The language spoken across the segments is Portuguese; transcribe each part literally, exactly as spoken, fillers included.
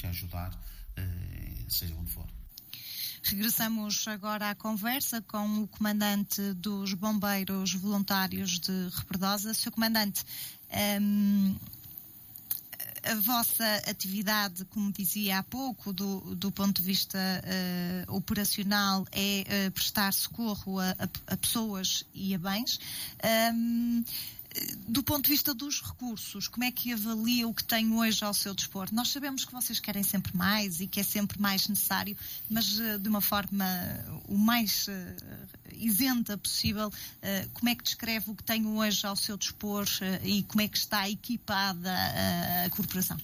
que ajudar, seja onde for. Regressamos agora à conversa com o comandante dos Bombeiros Voluntários de Rebordosa. senhor Comandante, um, a vossa atividade, como dizia há pouco, do, do ponto de vista uh, operacional, é uh, prestar socorro a, a, a pessoas e a bens. Um, Do ponto de vista dos recursos, como é que avalia o que tem hoje ao seu dispor? Nós sabemos que vocês querem sempre mais e que é sempre mais necessário, mas de uma forma o mais isenta possível, como é que descreve o que tem hoje ao seu dispor e como é que está equipada a corporação?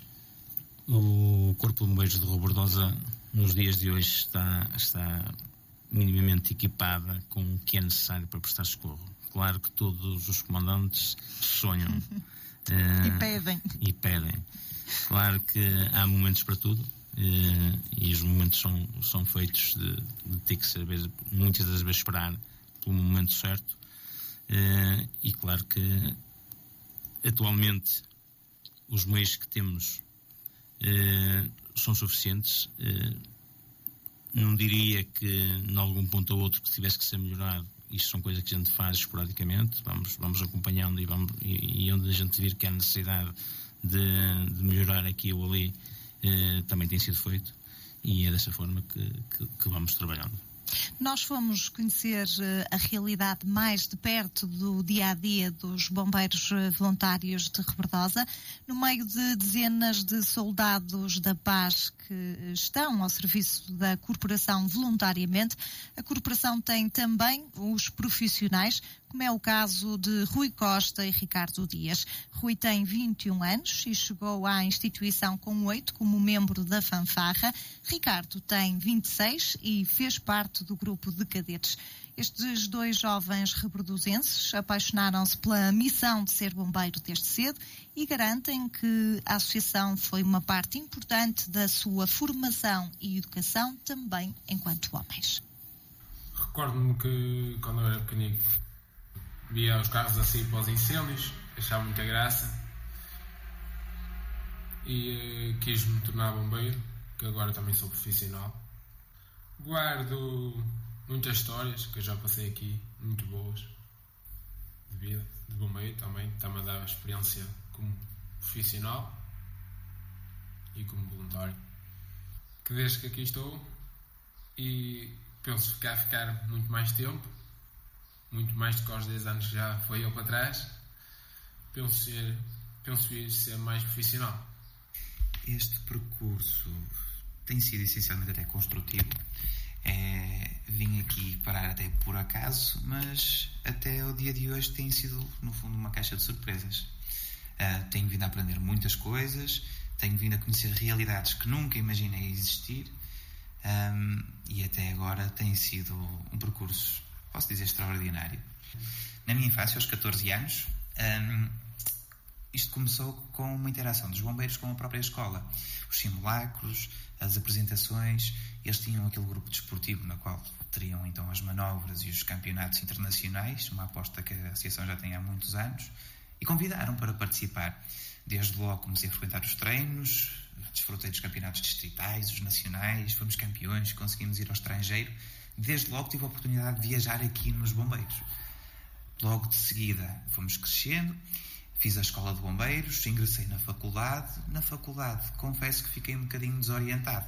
O Corpo de Bombeiros de Rebordosa, nos dias de hoje, está, está minimamente equipada com o que é necessário para prestar socorro. Claro que todos os comandantes sonham uh, e pedem. e pedem. Claro que há momentos para tudo uh, e os momentos são, são feitos de, de ter que saber muitas das vezes esperar pelo momento certo uh, e claro que atualmente os meios que temos uh, são suficientes. Uh, não diria que em algum ponto ou outro que tivesse que ser melhorado. Isto são coisas que a gente faz esporadicamente, vamos, vamos acompanhando e, vamos, e, e onde a gente vir que há necessidade de, de melhorar aqui ou ali, eh, também tem sido feito e é dessa forma que, que, que vamos trabalhando. Nós fomos conhecer a realidade mais de perto do dia-a-dia dos bombeiros voluntários de Rebordosa, no meio de dezenas de soldados da paz que estão ao serviço da corporação voluntariamente. A corporação tem também os profissionais, como é o caso de Rui Costa e Ricardo Dias. Rui tem vinte e um anos e chegou à instituição com oito como membro da fanfarra. Ricardo tem vinte e seis e fez parte do grupo de cadetes. Estes dois jovens rebordosenses apaixonaram-se pela missão de ser bombeiro desde cedo e garantem que a associação foi uma parte importante da sua formação e educação também enquanto homens. Recordo-me que quando eu era pequenino via os carros assim para os incêndios, achava muita graça e uh, quis-me tornar bombeiro, que agora também sou profissional. Guardo muitas histórias que eu já passei aqui, muito boas, de vida, de bombeiro também, está-me a dar a experiência como profissional e como voluntário. Que desde que aqui estou e penso ficar, ficar muito mais tempo, muito mais do que aos dez anos que já foi eu para trás, penso, ser, penso ir ser mais profissional. Este percurso tem sido essencialmente até construtivo. É, vim aqui parar até por acaso, mas até o dia de hoje tem sido, no fundo, uma caixa de surpresas. Uh, tenho vindo a aprender muitas coisas, tenho vindo a conhecer realidades que nunca imaginei existir, um, e até agora tem sido um percurso, posso dizer, extraordinário. Na minha infância, aos catorze anos, um, isto começou com uma interação dos bombeiros com a própria escola. Os simulacros, as apresentações, eles tinham aquele grupo desportivo na qual teriam então as manobras e os campeonatos internacionais, uma aposta que a associação já tem há muitos anos, e convidaram para participar. Desde logo comecei a frequentar os treinos, desfrutei dos campeonatos distritais, os nacionais, fomos campeões, conseguimos ir ao estrangeiro. Desde logo tive a oportunidade de viajar aqui nos bombeiros. Logo de seguida fomos crescendo, fiz a escola de bombeiros, ingressei na faculdade. Na faculdade confesso que fiquei um bocadinho desorientado.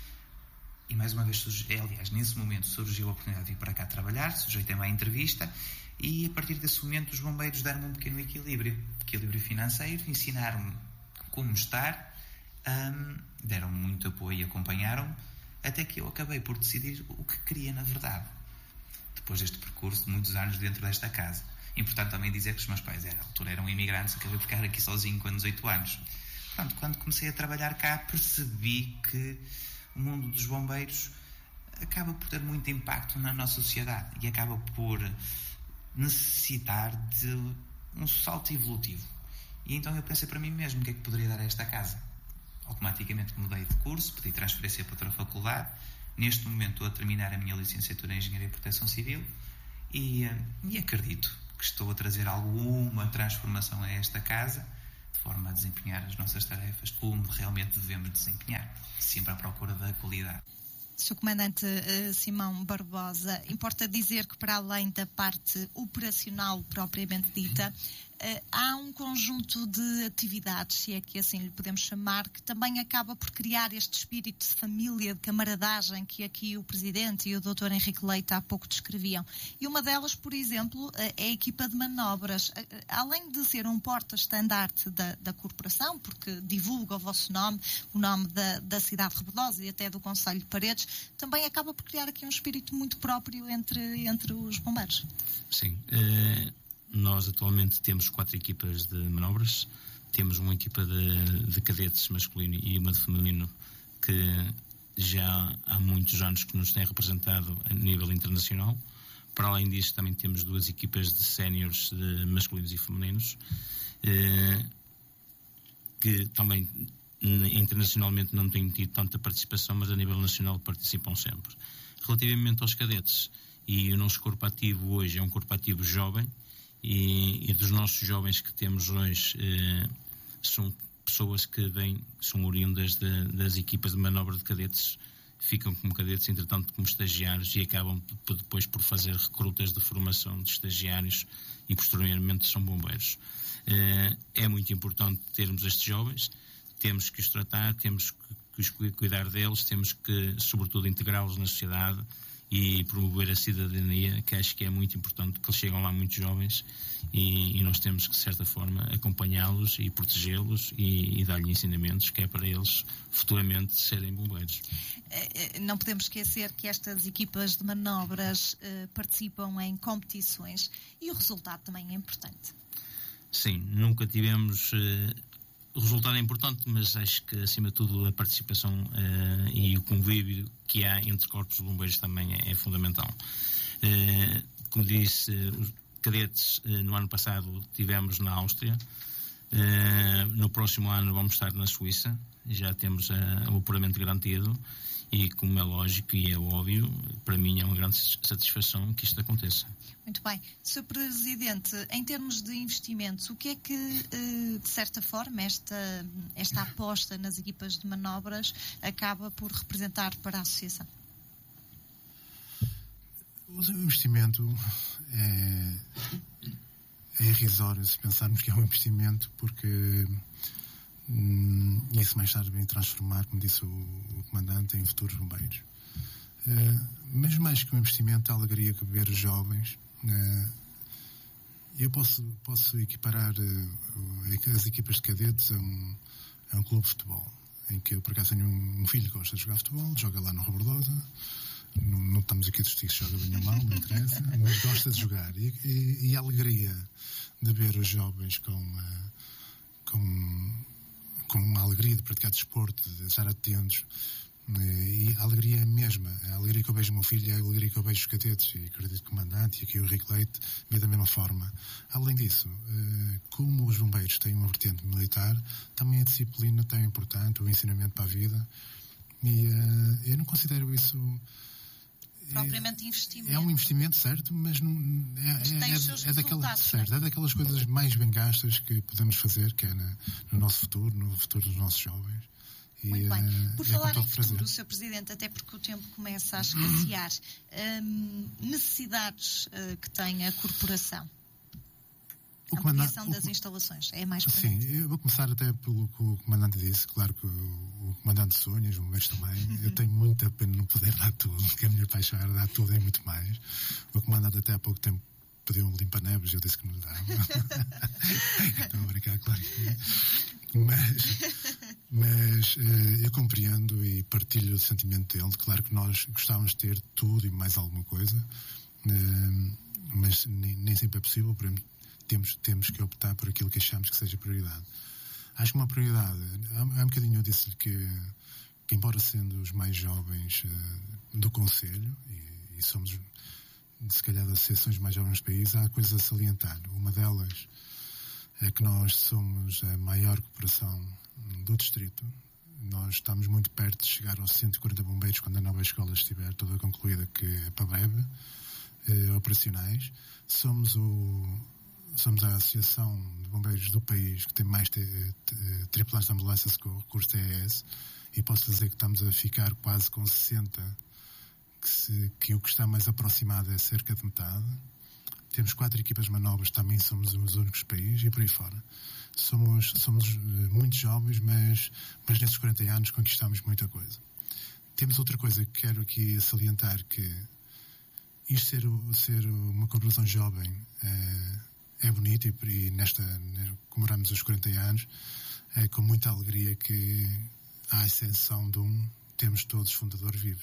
E mais uma vez, surgiu, aliás, nesse momento surgiu a oportunidade de vir para cá trabalhar, sujeitei-me à entrevista e a partir desse momento os bombeiros deram-me um pequeno equilíbrio, equilíbrio financeiro, ensinaram-me como estar, um, deram-me muito apoio e acompanharam-me, até que eu acabei por decidir o que queria na verdade. Depois deste percurso de muitos anos dentro desta casa. Importante também dizer que os meus pais, à altura, eram imigrantes, acabei por ficar aqui sozinho com dezoito anos. Pronto, quando comecei a trabalhar cá, percebi que o mundo dos bombeiros acaba por ter muito impacto na nossa sociedade e acaba por necessitar de um salto evolutivo. E então eu pensei para mim mesmo, o que é que poderia dar a esta casa? Automaticamente mudei de curso, pedi transferência para outra faculdade. Neste momento estou a terminar a minha licenciatura em Engenharia e Proteção Civil e, e acredito que estou a trazer alguma transformação a esta casa, de forma a desempenhar as nossas tarefas como realmente devemos desempenhar. sempre à procura da qualidade. senhor Comandante uh, Simão Barbosa, importa dizer que, para além da parte operacional propriamente dita, uh, há um conjunto de atividades, se é que assim lhe podemos chamar, que também acaba por criar este espírito de família, de camaradagem que aqui o Presidente e o doutor Henrique Leite há pouco descreviam. E uma delas, por exemplo, é a equipa de manobras. Além de ser um porta-estandarte da, da corporação, porque divulga o vosso nome, o nome da, da cidade de Rebordosa e até do Concelho de Paredes, também acaba por criar aqui um espírito muito próprio entre, entre os bombeiros. Sim. Uh, nós atualmente temos quatro equipas de manobras. Temos uma equipa de, de cadetes masculino e uma de feminino que já há muitos anos que nos tem representado a nível internacional. Para além disso, também temos duas equipas de séniores masculinos e femininos uh, que também internacionalmente não têm tido tanta participação, mas a nível nacional participam sempre. Relativamente aos cadetes, e o nosso corpo ativo hoje é um corpo ativo jovem, e, e dos nossos jovens que temos hoje eh, são pessoas que vêm, são oriundas de, das equipas de manobra de cadetes, ficam como cadetes, entretanto como estagiários, e acabam depois por fazer recrutas de formação de estagiários e posteriormente são bombeiros. Eh, é muito importante termos estes jovens. Temos que os tratar, temos que os cuidar deles, temos que, sobretudo, integrá-los na sociedade e promover a cidadania, que acho que é muito importante, que eles chegam lá muito jovens e, e nós temos que, de certa forma, acompanhá-los e protegê-los e, e dar-lhes ensinamentos, que é para eles futuramente serem bombeiros. Não podemos esquecer que estas equipas de manobras uh, participam em competições e o resultado também é importante. Sim, nunca tivemos... Uh, O resultado é importante, mas acho que, acima de tudo, a participação uh, e o convívio que há entre corpos de bombeiros também é, é fundamental. Uh, como disse, os cadetes uh, no ano passado tivemos na Áustria. Uh, no próximo ano vamos estar na Suíça. Já temos uh, o apuramento garantido e, como é lógico e é óbvio, para mim é uma grande satisfação que isto aconteça. Muito bem. senhor Presidente, em termos de investimentos, o que é que, de certa forma, esta, esta aposta nas equipas de manobras acaba por representar para a Associação? O investimento é, é irrisório se pensarmos que é um investimento, porque hum, isso mais tarde vem transformar, como disse o, o Comandante, em futuros bombeiros. Uh, mas mais que um investimento, a alegria que ver os jovens. Uh, eu posso, posso equiparar uh, as equipas de cadetes a um, a um clube de futebol, em que eu, por acaso, tenho um, um filho que gosta de jogar futebol, joga lá no Rebordosa. Não, não estamos aqui a discutir se joga bem ou mal, não interessa, mas gosta de jogar. E, e, e a alegria de ver os jovens com, uh, com, com uma alegria de praticar desporto, de estar atentos. E a alegria é a mesma. A alegria que eu vejo o meu filho é a alegria que eu vejo os cadetes, e acredito que o Comandante e aqui o Henrique Leite vê da mesma forma. Além disso, como os bombeiros têm uma vertente militar, também a disciplina tão importante, o ensinamento para a vida, e eu não considero isso propriamente investimento. É um investimento, certo, mas não é, mas tem é, os seus é, daquela, certo, é? é daquelas coisas mais bem gastas que podemos fazer, que é na, no nosso futuro, no futuro dos nossos jovens. Muito e, bem. Por é falar em futuro, senhor Presidente, até porque o tempo começa a escassear, hum, necessidades uh, que tem a corporação? O a ampliação das instalações é mais Sim, eu vou começar até pelo que o Comandante disse. Claro que o, o Comandante sonha, os bombeiros também. Eu tenho muita pena não poder dar tudo, porque a minha paixão era dar tudo e muito mais. O Comandante até há pouco tempo pediu um limpa-neves e eu disse que não lhe dava. Estou a brincar, claro que Mas, mas uh, eu compreendo e partilho o sentimento dele. Claro que nós gostávamos de ter tudo e mais alguma coisa, uh, mas nem, nem sempre é possível. Por exemplo, temos, temos que optar por aquilo que achamos que seja prioridade. Acho que uma prioridade, há, há um bocadinho eu disse-lhe que, que, embora sendo os mais jovens uh, do Conselho, e, e somos se calhar das associações mais jovens do país, há coisas a salientar. Uma delas é que nós somos a maior corporação do distrito. Nós estamos muito perto de chegar aos cento e quarenta bombeiros quando a nova escola estiver toda concluída, que é para breve, eh, operacionais. Somos, o, somos a associação de bombeiros do país que tem mais te, te, tripulantes de ambulância de socorro, curso T E S, e posso dizer que estamos a ficar quase com sessenta, que, se, que o que está mais aproximado é cerca de metade. Temos quatro equipas de manobras, também somos os únicos países, e por aí fora. Somos, somos muito jovens, mas, mas nesses quarenta anos conquistamos muita coisa. Temos outra coisa que quero aqui salientar, que isto ser, ser uma corporação jovem é, é bonito, e, e nesta comemoramos os quarenta anos, é com muita alegria que a ascensão de um, temos todos os fundadores vivos.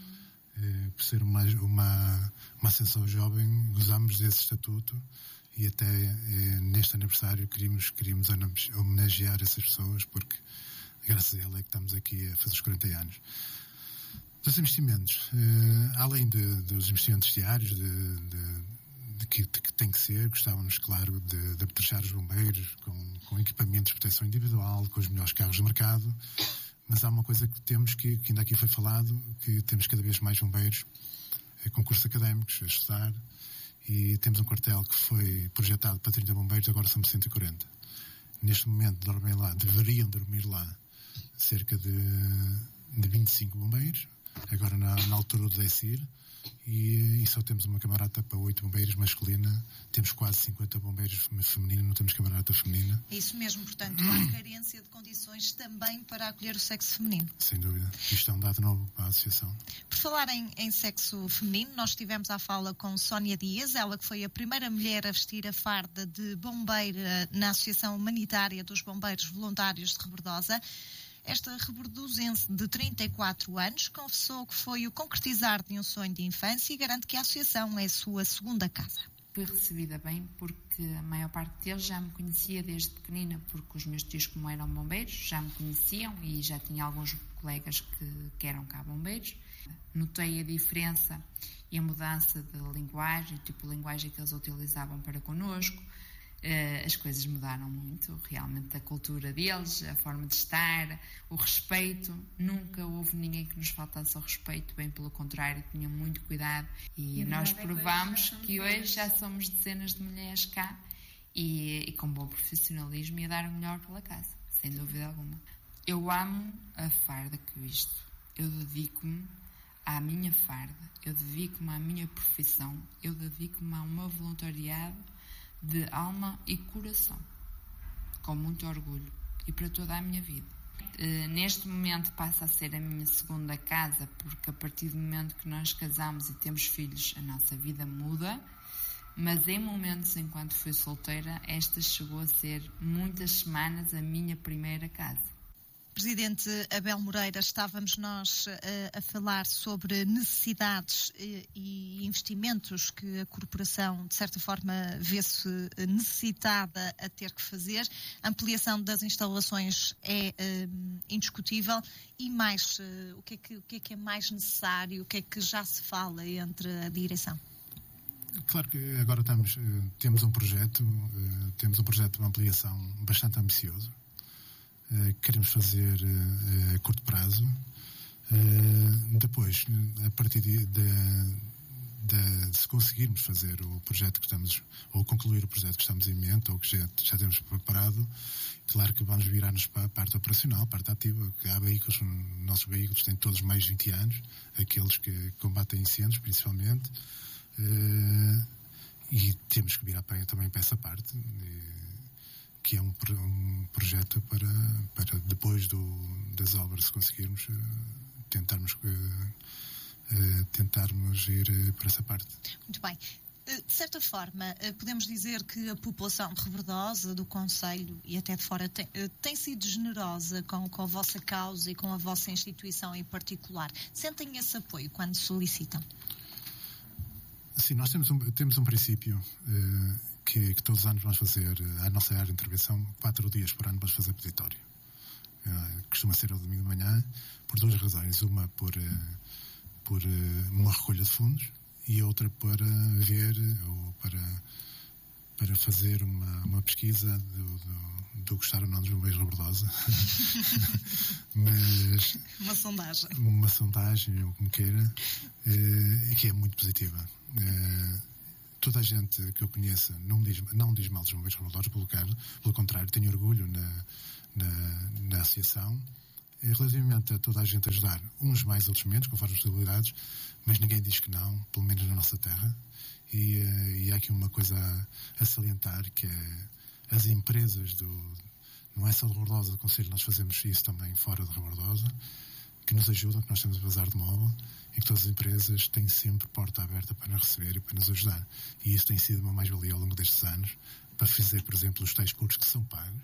É, por ser uma, uma, uma ascensão jovem, gozamos desse estatuto, e até é, neste aniversário queríamos, queríamos homenagear essas pessoas, porque graças a ela é que estamos aqui a fazer os quarenta anos. Dos investimentos, eh, além de, dos investimentos diários de, de, de que, de que tem que ser, gostávamos, claro, de, de apetrejar os bombeiros com, com equipamentos de proteção individual, com os melhores carros do mercado, mas há uma coisa que temos, que, que ainda aqui foi falado, que temos cada vez mais bombeiros, eh, com cursos académicos a estudar, e temos um quartel que foi projetado para trinta bombeiros, agora somos cento e quarenta. Neste momento dormem lá, deveriam dormir lá cerca de, de vinte e cinco bombeiros, agora na, na altura do DECIR, e, e só temos uma camarada para oito bombeiros masculina, temos quase cinquenta bombeiros feminina, não temos camarada feminina. É isso mesmo, portanto, há carência de condições também para acolher o sexo feminino. Sem dúvida, isto é um dado novo para a associação. Por falar em, em sexo feminino, nós estivemos à fala com Sónia Dias, ela que foi a primeira mulher a vestir a farda de bombeira na Associação Humanitária dos Bombeiros Voluntários de Rebordosa. Esta rebordosense de trinta e quatro anos confessou que foi o concretizar de um sonho de infância e garante que a associação é a sua segunda casa. Fui recebida bem porque a maior parte deles já me conhecia desde pequenina, porque os meus tios, como eram bombeiros, já me conheciam e já tinha alguns colegas que, que eram cá bombeiros. Notei a diferença e a mudança de linguagem, o tipo de linguagem que eles utilizavam para connosco. Uh, as coisas mudaram muito, realmente a cultura deles, a forma de estar, o respeito. Nunca houve ninguém que nos faltasse ao respeito, bem pelo contrário, tinham muito cuidado, e, e nós provamos que hoje já somos dezenas de mulheres cá e, e com bom profissionalismo e a dar o melhor pela casa, sem dúvida alguma. Eu amo a farda que visto, eu dedico-me à minha farda, eu dedico-me à minha profissão, eu dedico-me a um voluntariado de alma e coração, com muito orgulho, e para toda a minha vida. Uh, neste momento passa a ser a minha segunda casa, porque a partir do momento que nós casamos e temos filhos, a nossa vida muda, mas em momentos enquanto fui solteira, esta chegou a ser muitas semanas a minha primeira casa. Presidente Abel Moreira, estávamos nós uh, a falar sobre necessidades uh, e investimentos que a corporação, de certa forma, vê-se necessitada a ter que fazer. A ampliação das instalações é uh, indiscutível. E mais, uh, o que é que, o que é que é mais necessário? O que é que já se fala entre a direção? Claro que agora estamos, uh, temos um projeto, uh, temos um projeto de ampliação bastante ambicioso. Uh, queremos fazer uh, a curto prazo. Uh, depois, a partir de, de, de, de se conseguirmos fazer o projeto que estamos, ou concluir o projeto que estamos em mente, ou que já, já temos preparado, claro que vamos virar-nos para a parte operacional, parte ativa, que há veículos, nossos veículos têm todos mais de vinte anos, aqueles que combatem incêndios, principalmente, uh, e temos que virar para, também para essa parte, uh, que é um, um projeto para, para depois do, das obras, se conseguirmos, uh, tentarmos, uh, uh, tentarmos ir uh, para essa parte. Muito bem. De certa forma, podemos dizer que a população de Rebordosa, do Concelho e até de fora, tem, tem sido generosa com, com a vossa causa e com a vossa instituição em particular. Sentem esse apoio quando solicitam? Sim, nós temos um, temos um princípio uh, que, que todos os anos vamos fazer, a nossa área de intervenção, quatro dias por ano vamos fazer peditório. Uh, costuma ser ao domingo de manhã, por duas razões. Uma por, uh, por uh, uma recolha de fundos e outra para ver ou para, para fazer uma, uma pesquisa do, do, do gostar ou não dos bombeiros de Rebordosa. Mas, uma sondagem. Uma sondagem, ou como queira, uh, que é muito positiva. Uh, toda a gente que eu conheça não diz, não diz mal dos bombeiros revoltosos, pelo, pelo contrário, tenho orgulho na, na, na associação. Relativamente a toda a gente ajudar, uns mais, outros menos, conforme as possibilidades, mas ninguém diz que não, pelo menos na nossa terra. E, e há aqui uma coisa a, a salientar, que é as empresas do... Não é só de Rebordosa, do Conselho, nós fazemos isso também fora de Rebordosa, que nos ajudam, que nós temos o Bazar de Móvel, e que todas as empresas têm sempre porta aberta para nos receber e para nos ajudar. E isso tem sido uma mais-valia ao longo destes anos, para fazer, por exemplo, os tais cursos que são pagos,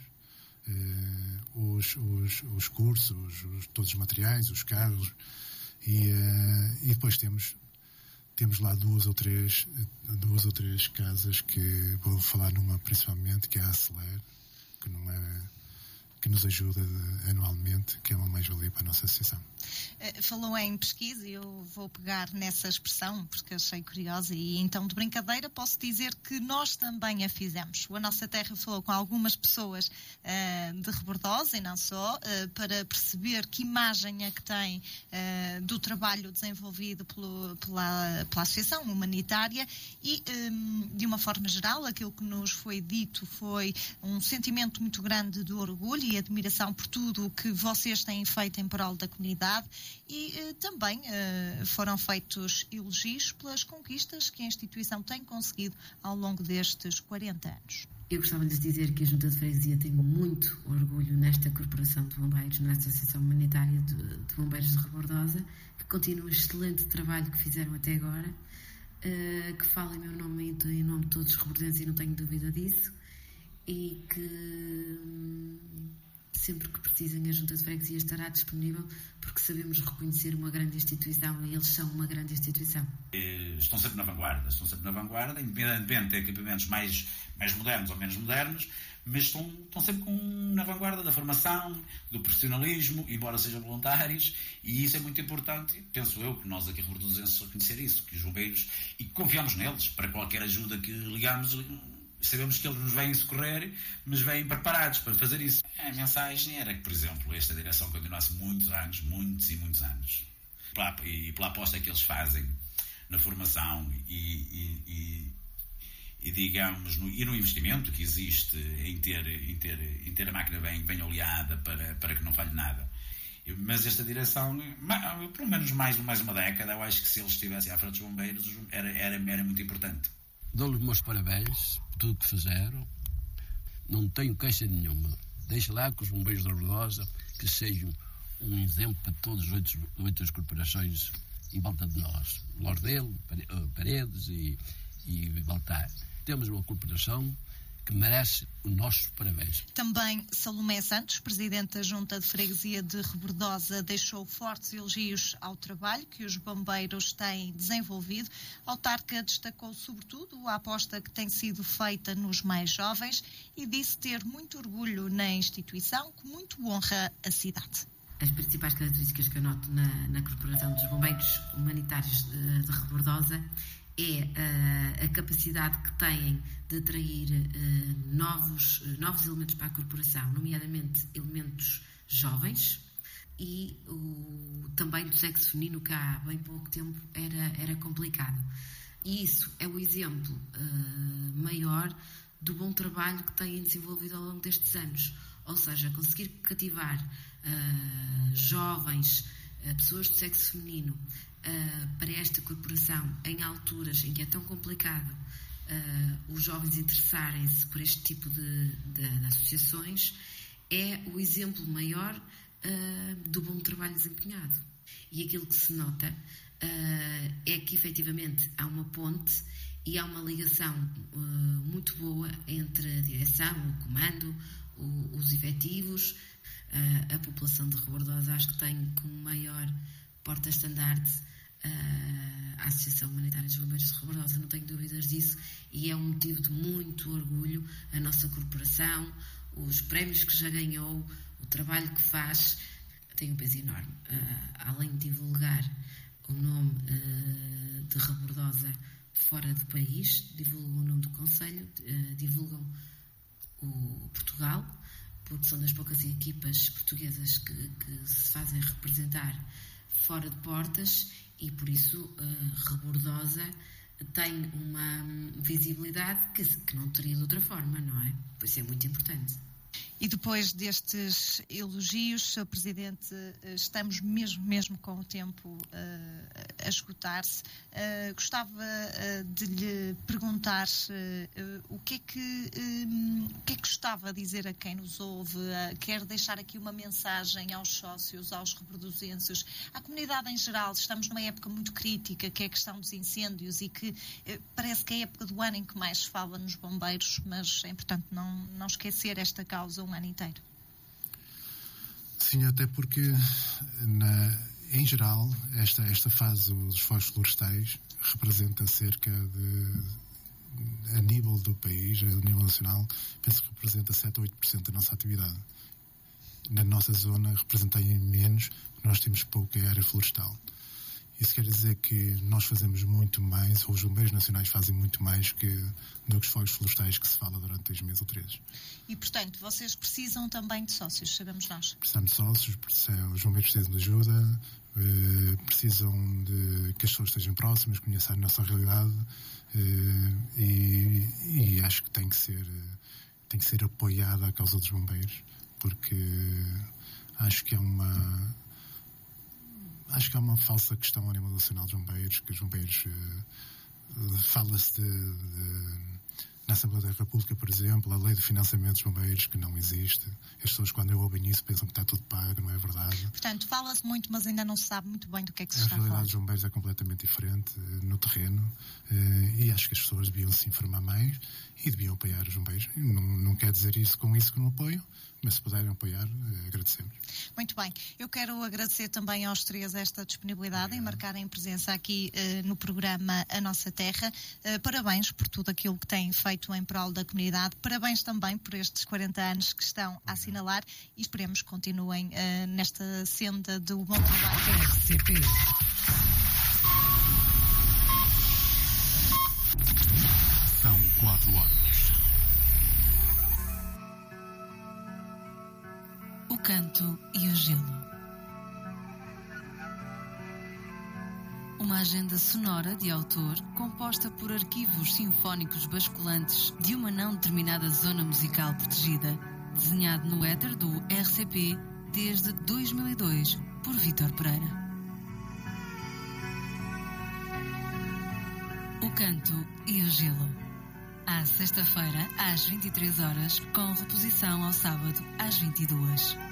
uh, os, os, os cursos, os, todos os materiais, os carros, e, uh, e depois temos, temos lá duas ou, três, duas ou três casas que vou falar numa principalmente, que é a Aceler, que não é... que nos ajuda de, anualmente, que é uma mais-valia para a nossa associação. Falou em pesquisa e eu vou pegar nessa expressão porque achei curiosa e então de brincadeira posso dizer que nós também a fizemos. A Nossa Terra falou com algumas pessoas uh, de Rebordosa e não só, uh, para perceber que imagem é que tem uh, do trabalho desenvolvido pelo, pela, pela Associação Humanitária e um, de uma forma geral aquilo que nos foi dito foi um sentimento muito grande de orgulho e admiração por tudo o que vocês têm feito em prol da comunidade e uh, também uh, foram feitos elogios pelas conquistas que a instituição tem conseguido ao longo destes quarenta anos. Eu gostava de lhes dizer que a Junta de Freguesia tem muito orgulho nesta Corporação de Bombeiros, nesta Associação Humanitária de, de Bombeiros de Rebordosa, que continua o excelente trabalho que fizeram até agora, uh, que fala em meu nome e em nome de todos os rebordenses e não tenho dúvida disso, e que... Hum, sempre que precisem, a Junta de Freguesia estará disponível, porque sabemos reconhecer uma grande instituição e eles são uma grande instituição. Estão sempre na vanguarda, estão sempre na vanguarda, independentemente de ter equipamentos mais, mais modernos ou menos modernos, mas estão, estão sempre com, na vanguarda da formação, do profissionalismo, embora sejam voluntários, e isso é muito importante. Penso eu que nós aqui rebordosenses reconhecer isso, que os bombeiros, e confiamos neles para qualquer ajuda que ligamos. Sabemos que eles nos vêm socorrer, mas vêm preparados para fazer isso. A mensagem era que, por exemplo, esta direção continuasse muitos anos, muitos e muitos anos. E pela aposta que eles fazem na formação e, e, e, e digamos, no, e no investimento que existe em ter, em ter, em ter a máquina bem, bem oleada para, para que não falhe nada. Mas esta direção, pelo menos mais, mais uma década, eu acho que se eles estivessem à frente dos bombeiros, era, era, era muito importante. Dou-lhes meus parabéns por tudo que fizeram. Não tenho queixa nenhuma. Deixa lá que os bombeiros de Rebordosa que sejam um exemplo para todas as oito, oito corporações em volta de nós. Lordelo, Paredes e, e Baltar. Temos uma corporação que merece os nossos parabéns. Também Salomé Santos, presidente da Junta de Freguesia de Rebordosa, deixou fortes elogios ao trabalho que os bombeiros têm desenvolvido. A autarca destacou sobretudo a aposta que tem sido feita nos mais jovens e disse ter muito orgulho na instituição, que muito honra a cidade. As principais características que eu noto na, na Corporação dos Bombeiros Humanitários de, de Rebordosa é uh, a capacidade que têm de atrair uh, novos, uh, novos elementos para a corporação, nomeadamente elementos jovens e o, também do sexo feminino, que há bem pouco tempo era, era complicado. E isso é o exemplo uh, maior do bom trabalho que têm desenvolvido ao longo destes anos. Ou seja, conseguir cativar uh, jovens, uh, pessoas do sexo feminino, Uh, para esta corporação, em alturas em que é tão complicado uh, os jovens interessarem-se por este tipo de, de, de associações, é o exemplo maior uh, do bom trabalho desempenhado. E aquilo que se nota uh, é que efetivamente há uma ponte e há uma ligação uh, muito boa entre a direção, o comando, o, os efetivos, uh, a população de Rebordosa. Acho que tem como maior porta-estandarte a Associação Humanitária dos Bombeiros de Rebordosa, não tenho dúvidas disso, e é um motivo de muito orgulho a nossa corporação, os prémios que já ganhou, o trabalho que faz, tem um peso enorme. Uh, além de divulgar o nome uh, de Rebordosa fora do país, divulgam o nome do Conselho, uh, divulgam o Portugal, porque são das poucas equipas portuguesas que, que se fazem representar fora de portas. E por isso uh, Rebordosa tem uma visibilidade que, que não teria de outra forma, não é? Por isso é muito importante. E depois destes elogios, senhor Presidente, estamos mesmo, mesmo com o tempo uh, a esgotar-se. Uh, gostava uh, de lhe perguntar uh, uh, o que é que um, o que é que gostava de dizer a quem nos ouve. Uh, quer deixar aqui uma mensagem aos sócios, aos reproduzenses, à comunidade em geral. Estamos numa época muito crítica, que é a questão dos incêndios, e que uh, parece que é a época do ano em que mais se fala nos bombeiros, mas é importante não, não esquecer esta causa um ano inteiro. Sim, até porque na, em geral esta, esta fase dos fogos florestais representa cerca de, a nível do país, a nível nacional, penso que representa sete ou oito por cento da nossa atividade. Na nossa zona representa menos, porque nós temos pouca área florestal. Isso quer dizer que nós fazemos muito mais, ou os bombeiros nacionais fazem muito mais que, do que os fogos florestais que se fala durante dois meses ou três. E, portanto, vocês precisam também de sócios, sabemos nós? Precisamos de sócios, os bombeiros precisam de ajuda, eh, precisam de que as pessoas estejam próximas, conheçam a nossa realidade, eh, e, e acho que tem que ser, tem que ser apoiada a causa dos bombeiros, porque acho que é uma... Acho que há uma falsa questão a nível nacional dos bombeiros, que os bombeiros uh, fala-se de, de, na Assembleia da República, por exemplo, a lei de financiamento dos bombeiros, que não existe. As pessoas, quando ouvem isso, pensam que está tudo pago, não é verdade. Portanto, fala-se muito, mas ainda não se sabe muito bem do que é que se a está a falar. A realidade dos bombeiros é completamente diferente uh, no terreno, uh, e acho que as pessoas deviam se informar mais e deviam apoiar os bombeiros. Não, não quer dizer isso com isso que não apoiam, mas se puderem apoiar, agradecemos. Muito bem. Eu quero agradecer também aos três esta disponibilidade Obrigado. Em marcarem presença aqui uh, no programa A Nossa Terra. Uh, parabéns por tudo aquilo que têm feito em prol da comunidade. Parabéns também por estes quarenta anos que estão a assinalar, e esperemos que continuem uh, nesta senda do bom trabalho. R C P. São quatro horas. O canto e o gelo. Uma agenda sonora de autor composta por arquivos sinfónicos basculantes de uma não determinada zona musical protegida, desenhado no éter do R C P desde dois mil e dois por Vítor Pereira. O canto e o gelo. À sexta-feira, às vinte e três horas, com reposição ao sábado, às vinte e duas.